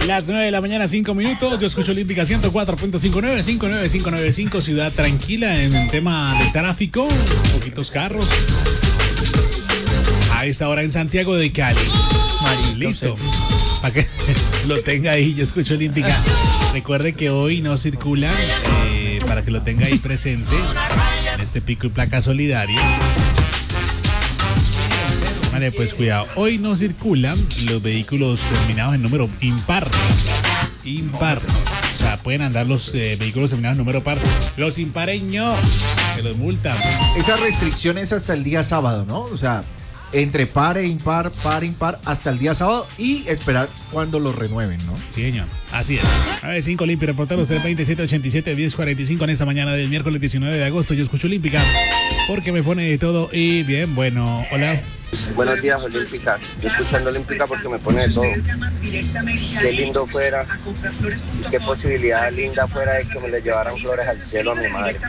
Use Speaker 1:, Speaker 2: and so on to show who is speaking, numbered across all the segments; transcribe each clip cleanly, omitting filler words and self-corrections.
Speaker 1: Las 9 de la mañana, 5 minutos. Yo escucho Olímpica 104.59, 59595, ciudad tranquila en el tema de tráfico. Poquitos carros. A esta hora en Santiago de Cali. Listo. Para que lo tenga ahí, yo escucho Olímpica. Recuerde que hoy no circulan, para que lo tenga ahí presente, en este pico y placa solidaria. Vale, pues cuidado. Hoy no circulan los vehículos terminados en número impar. O sea, pueden andar los vehículos terminados en número par. Los impareños se los multan.
Speaker 2: Esa restricción es hasta el día sábado, ¿no? O sea, entre par e impar, hasta el día sábado y esperar cuando lo renueven, ¿no?
Speaker 1: Sí, señor. Así es. 9-5 Olímpica, reporteros 327-87-1045 en esta mañana del miércoles 19 de agosto. Yo escucho Olímpica porque me pone de todo y bien, bueno. Hola.
Speaker 3: Buenos días, Olímpica. Yo escuchando Olímpica porque me pone de todo. Qué lindo fuera, qué posibilidad linda fuera de que me le llevaran flores al cielo a mi madre.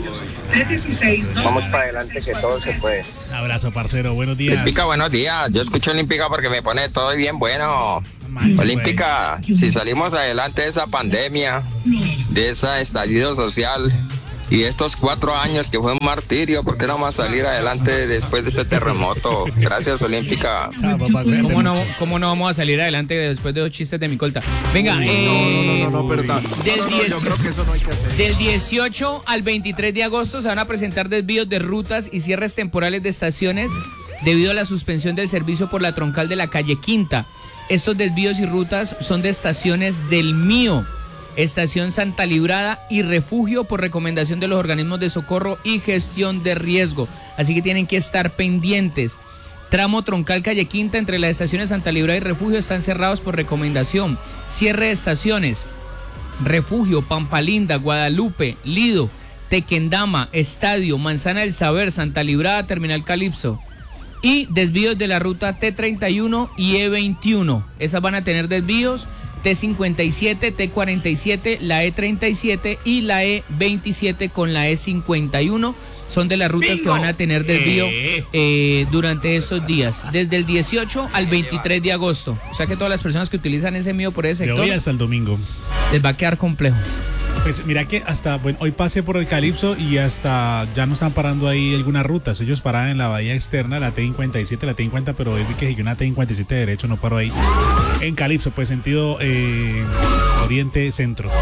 Speaker 3: Vamos para adelante que todo se puede.
Speaker 1: Abrazo, parcero. Buenos días.
Speaker 4: Olímpica, buenos días. Yo escucho Olímpica porque me pone de todo bien bueno. Olímpica, si salimos adelante de esa pandemia, de ese estallido social y estos 4 años que fue un martirio, ¿por qué no vamos a salir adelante después de este terremoto? Gracias, Olímpica.
Speaker 5: ¿Cómo no vamos a salir adelante después de los chistes de mi colta? Venga,
Speaker 2: perdón. Yo creo que eso no hay que hacer.
Speaker 5: Del 18 al 23 de agosto se van a presentar desvíos de rutas y cierres temporales de estaciones debido a la suspensión del servicio por la troncal de la calle Quinta. Estos desvíos y rutas son de estaciones del Mío, Estación Santa Librada y Refugio por recomendación de los organismos de socorro y gestión de riesgo. Así que tienen que estar pendientes. Tramo troncal calle Quinta entre las estaciones Santa Librada y Refugio están cerrados por recomendación. Cierre de estaciones: Refugio, Pampalinda, Guadalupe, Lido, Tequendama, Estadio, Manzana del Saber, Santa Librada, Terminal Calipso. Y desvíos de la ruta T31 y E21. Esas van a tener desvíos. T57, T47, la E37 y la E27 con la E51 son de las rutas que van a tener desvío durante estos días, desde el 18 al 23 de agosto. O sea que todas las personas que utilizan ese mío por ese sector,
Speaker 1: de hoy hasta el domingo,
Speaker 5: les va a quedar complejo.
Speaker 1: Pues mira que hasta, bueno, hoy pasé por el Calipso y hasta ya no están parando ahí algunas rutas. Ellos paraban en la bahía externa, la T57, la T50, pero hoy vi que siguió una T57 de derecho, no paró ahí. En Calipso, pues sentido oriente-centro.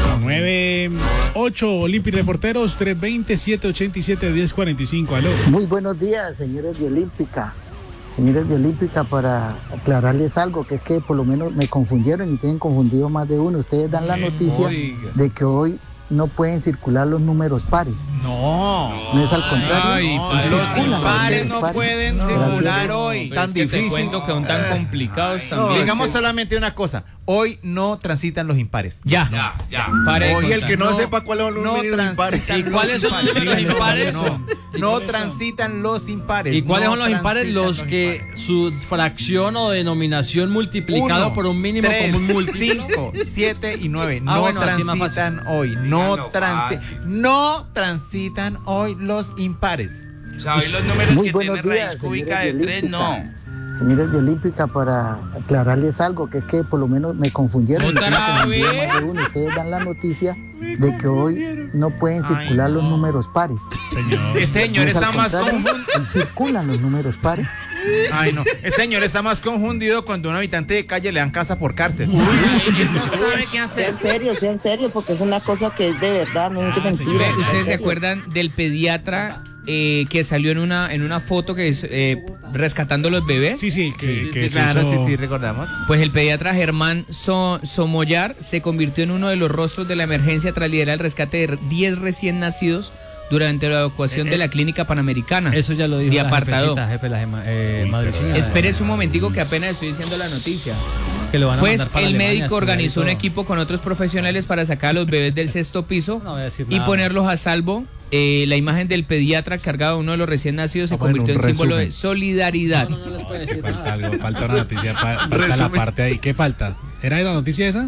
Speaker 1: 9-8 Olímpica Reporteros, 320-787-1045. Aló.
Speaker 6: Muy buenos días, señores de Olímpica. Señores de Olímpica, para aclararles algo, que es que por lo menos me confundieron y tienen confundido más de uno. Ustedes dan la noticia de que hoy no pueden circular los números pares. No es al contrario.
Speaker 7: Los impares no pueden circular hoy.
Speaker 5: Tan difícil. Te cuento que son tan complicados también.
Speaker 7: Digamos solamente una cosa. Hoy no transitan los impares.
Speaker 5: Ya.
Speaker 2: Hoy el que no sepa cuáles son los números impares.
Speaker 5: ¿Y cuáles son los números impares?
Speaker 7: No transitan los impares.
Speaker 8: ¿Y cuáles son los impares? Los que su fracción o denominación multiplicado por un mínimo
Speaker 7: 3,
Speaker 8: común múltiplo.
Speaker 7: 5, 7 y 9.
Speaker 8: Transitan
Speaker 7: hoy. No transitan hoy los impares.
Speaker 9: O sea, hoy los números
Speaker 6: Muy
Speaker 9: que
Speaker 6: buenos
Speaker 9: tienen
Speaker 6: días,
Speaker 9: raíz cúbica
Speaker 6: señores
Speaker 9: de
Speaker 6: de
Speaker 9: 3, no.
Speaker 6: Señores de Olímpica, para aclararles algo, que es que por lo menos me confundieron. Ustedes dan la noticia de que hoy no pueden circular los números pares.
Speaker 1: Señor.
Speaker 7: Este señor está más confundido.
Speaker 6: Circulan los números pares.
Speaker 7: Ay, no. Este señor está más confundido cuando a un habitante de calle le dan casa por cárcel.
Speaker 5: Él no sabe qué hacer.
Speaker 10: Sea en serio, porque es una cosa que es de verdad, no es de mentira.
Speaker 5: ¿Ustedes se acuerdan del pediatra que salió en una foto que es rescatando los bebés?
Speaker 1: Sí,
Speaker 7: claro, sí, recordamos.
Speaker 5: Pues el pediatra Germán Somoyar se convirtió en uno de los rostros de la emergencia tras liderar el rescate de 10 recién nacidos durante la evacuación de la clínica panamericana.
Speaker 8: Eso ya lo dijo
Speaker 5: de apartado.
Speaker 8: Madrecita.
Speaker 5: Espérese un momentico que apenas estoy diciendo la noticia.
Speaker 8: Que lo van a
Speaker 5: pues
Speaker 8: mandar para
Speaker 5: el
Speaker 8: Alemania,
Speaker 5: médico organizó un equipo con otros profesionales para sacar a los bebés del 6º piso y ponerlos a salvo. La imagen del pediatra cargado a uno de los recién nacidos se convirtió en símbolo de solidaridad.
Speaker 1: Falta una noticia, falta la parte ahí. ¿Qué falta? ¿Era la noticia esa?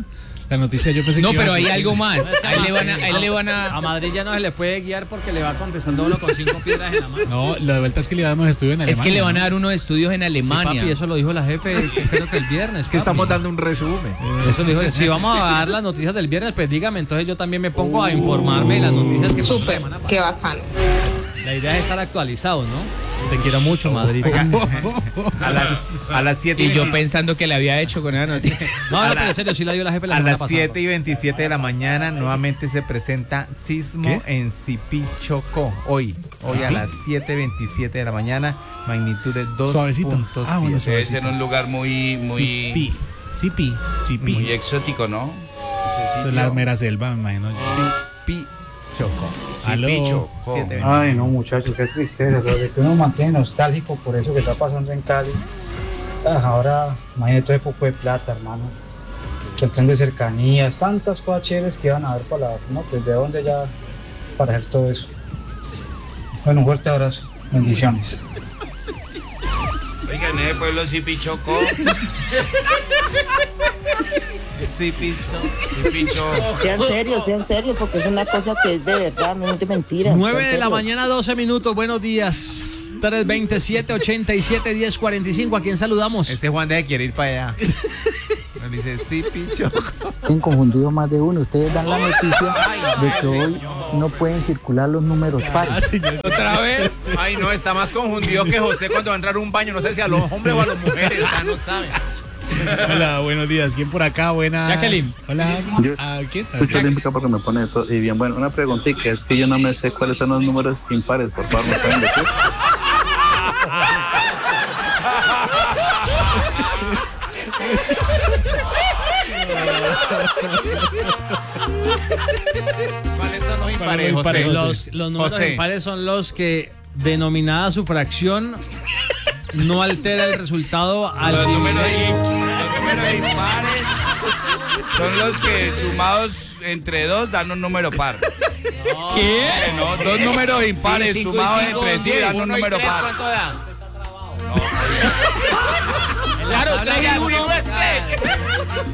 Speaker 1: La noticia yo pensé
Speaker 5: No,
Speaker 1: que iba
Speaker 5: pero
Speaker 1: a
Speaker 5: hay
Speaker 1: ser-
Speaker 5: algo más. A él le van a...
Speaker 8: A Madrid ya no se le puede guiar porque le va contestando uno con 5 piedras en la mano.
Speaker 1: No, lo de vuelta es que le damos estudio en Alemania.
Speaker 5: Es que le van a
Speaker 1: ¿no?
Speaker 5: dar unos estudios en
Speaker 8: Sí,
Speaker 5: Alemania.
Speaker 8: papi, eso lo dijo la jefe, creo que el viernes.
Speaker 2: Que estamos
Speaker 8: papi.
Speaker 2: dando un resumen.
Speaker 8: Eso dijo, si vamos a dar las noticias del viernes, pues dígame, entonces yo también me pongo a informarme de las noticias que
Speaker 9: Súper,
Speaker 8: pasaron la semana
Speaker 9: qué
Speaker 8: pasada.
Speaker 9: bacano.
Speaker 8: La idea es estar actualizado, ¿no? Te quiero mucho, Madrid.
Speaker 7: A las 7
Speaker 5: Y yo pensando que le había hecho con esa noticia.
Speaker 8: No, pero en serio, sí la dio la jefe la
Speaker 7: A
Speaker 8: semana
Speaker 7: las
Speaker 8: pasada.
Speaker 7: 7:27 de la mañana nuevamente se presenta sismo
Speaker 1: ¿Qué?
Speaker 7: en Sipí, Chocó. Hoy a las 7:27 de la mañana, magnitud de 2.7.
Speaker 1: Suavecito. Ah, bueno,
Speaker 11: Debe ser un lugar muy
Speaker 1: Sipi.
Speaker 11: exótico, ¿no? Ese
Speaker 1: Eso es
Speaker 11: sitio.
Speaker 1: la mera selva, me imagino.
Speaker 7: Sipí, Chocó.
Speaker 1: Aló.
Speaker 11: Chocó.
Speaker 7: 7:27.
Speaker 12: Ay, no, muchachos, qué tristeza. Lo de que uno mantiene nostálgico por eso que está pasando en Cali. Ahora, imagínate todo ese poco de plata, hermano. Que el tren de cercanías, tantas cosas chéveres que iban a ver para la. No, pues de dónde ya para hacer todo eso. Bueno, un fuerte abrazo. Bendiciones.
Speaker 11: Oiga, en ese pueblo sí pichocó.
Speaker 7: Sipí,
Speaker 10: Sea en serio, porque es una cosa que es de verdad, no es de mentira.
Speaker 8: 9 de la mañana, 12 minutos. Buenos días. 327-87-1045. ¿A quién saludamos?
Speaker 7: Este Juan de quiere ir para allá. Nos dice Sipí, Chocó.
Speaker 6: Tienen confundido más de uno. Ustedes dan la noticia de que hoy no pueden circular los números pares.
Speaker 7: ¿Otra vez? Ay, no, está más confundido que José cuando va a entrar a un baño. No sé si a los hombres o a las mujeres. Ya no sabe.
Speaker 1: Hola, buenos días. ¿Quién por acá? Buenas.
Speaker 5: Jacqueline.
Speaker 1: Hola.
Speaker 13: Yo
Speaker 1: ¿A quién?
Speaker 13: escucho olímpica porque me pone todo. Y bien, bueno, una preguntita, es que yo no me sé cuáles son los números impares, por favor, ¿me pueden decir?
Speaker 7: ¿Cuáles son los impares,
Speaker 1: los
Speaker 7: José?
Speaker 1: impares?
Speaker 8: Los números
Speaker 7: José.
Speaker 8: impares son los que, denominada su fracción, no altera el resultado al
Speaker 11: Los números
Speaker 8: final.
Speaker 11: impares son los que sumados entre dos dan un número par.
Speaker 5: ¿Qué?
Speaker 11: No, dos números impares
Speaker 5: cinco y
Speaker 11: sumados
Speaker 5: cinco,
Speaker 11: entre sí dan un
Speaker 5: uno y
Speaker 11: número
Speaker 5: tres,
Speaker 11: par.
Speaker 5: ¿cuánto da? Claro, 3 y 1.